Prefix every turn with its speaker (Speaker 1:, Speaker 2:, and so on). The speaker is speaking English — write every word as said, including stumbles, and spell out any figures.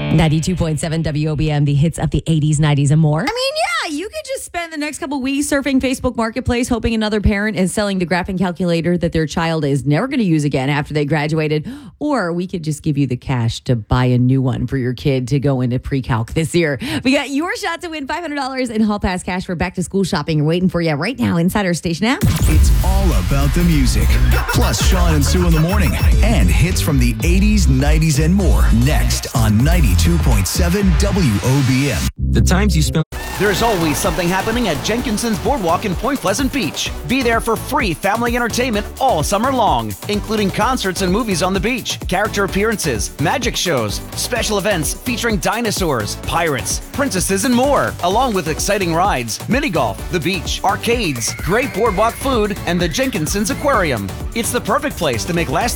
Speaker 1: ninety-two point seven W O B M, the hits of the eighties, nineties, and more.
Speaker 2: I mean, yeah, you could just spend the next couple weeks surfing Facebook Marketplace, hoping another parent is selling the graphing calculator that their child is never going to use again after they graduated. Or we could just give you the cash to buy a new one for your kid to go into pre-calc this year. We got your shot to win five hundred dollars in Hall Pass cash for back-to-school shopping waiting for you right now inside our station app.
Speaker 3: It's all about the music. Plus Sean and Sue in the morning. And hits from the eighties, nineties, and more. Next on ninety-two point seven W O B M.
Speaker 4: The times you spend...
Speaker 5: There's always something happening at Jenkinson's Boardwalk in Point Pleasant Beach. Be there for free family entertainment all summer long, including concerts and movies on the beach, character appearances, magic shows, special events featuring dinosaurs, pirates, princesses, and more, along with exciting rides, mini golf, the beach, arcades, great boardwalk food, and the Jenkinson's Aquarium. It's the perfect place to make last